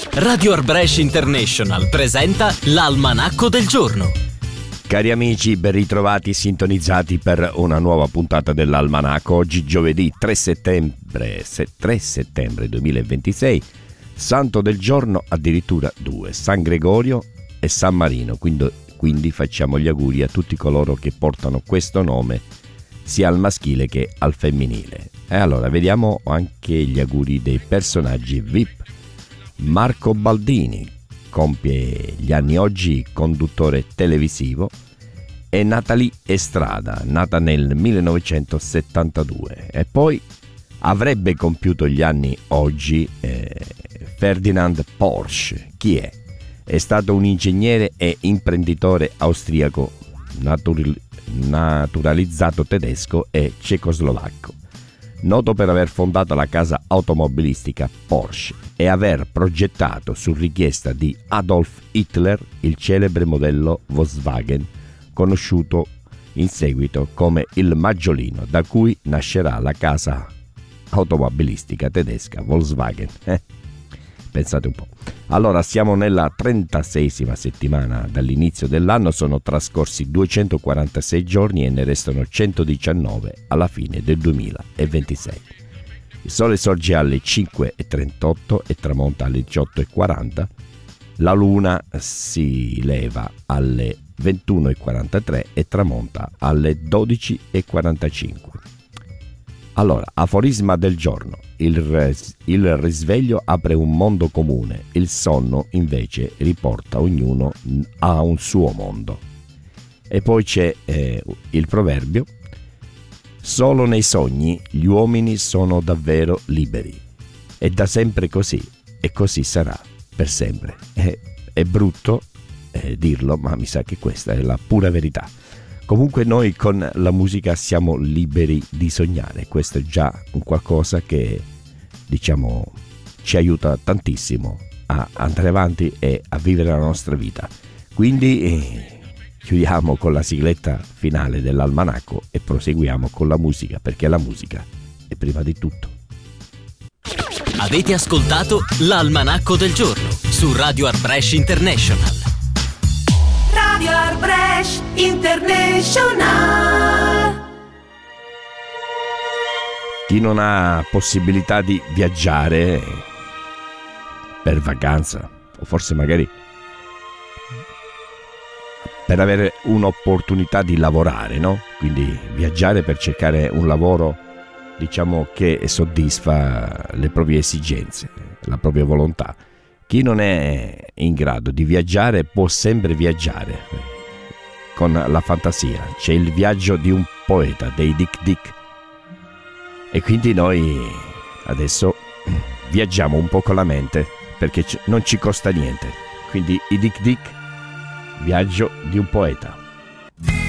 Radio Art Brescia International presenta l'Almanacco del giorno. Cari amici, ben ritrovati, sintonizzati per una nuova puntata dell'Almanacco. Oggi giovedì 3 settembre 2026, santo del giorno addirittura 2, San Gregorio e San Marino, quindi facciamo gli auguri a tutti coloro che portano questo nome, sia al maschile che al femminile. E allora vediamo anche gli auguri dei personaggi VIP. Marco Baldini compie gli anni oggi, conduttore televisivo, e Nathalie Estrada, nata nel 1972, e poi avrebbe compiuto gli anni oggi Ferdinand Porsche. Chi è? È stato un ingegnere e imprenditore austriaco naturalizzato tedesco e cecoslovacco, noto per aver fondato la casa automobilistica Porsche e aver progettato su richiesta di Adolf Hitler il celebre modello Volkswagen, conosciuto in seguito come il Maggiolino, da cui nascerà la casa automobilistica tedesca Volkswagen. Pensate un po'. Allora, siamo nella 36esima settimana dall'inizio dell'anno, sono trascorsi 246 giorni e ne restano 119 alla fine del 2026. Il sole sorge alle 5:38 e tramonta alle 18:40. La luna si leva alle 21:43 e tramonta alle 12:45. Allora, aforisma del giorno: il risveglio apre un mondo comune, il sonno invece riporta ognuno a un suo mondo. E poi c'è il proverbio: solo nei sogni gli uomini sono davvero liberi. È da sempre così e così sarà per sempre. È brutto dirlo, ma mi sa che questa è la pura verità. Comunque noi con la musica siamo liberi di sognare, questo è già un qualcosa che, diciamo, ci aiuta tantissimo a andare avanti e a vivere la nostra vita. Quindi chiudiamo con la sigletta finale dell'Almanacco e proseguiamo con la musica, perché la musica è prima di tutto. Avete ascoltato l'Almanacco del giorno su Radio Art Brescia International. Radio Art Brescia International. Chi non ha possibilità di viaggiare per vacanza, o forse magari per avere un'opportunità di lavorare, no? Quindi viaggiare per cercare un lavoro, diciamo, che soddisfa le proprie esigenze, la propria volontà. Chi non è in grado di viaggiare può sempre viaggiare con la fantasia. C'è il viaggio di un poeta, dei Dick Dick. E quindi noi adesso viaggiamo un po' con la mente, perché non ci costa niente. Quindi i Dick Dick, viaggio di un poeta.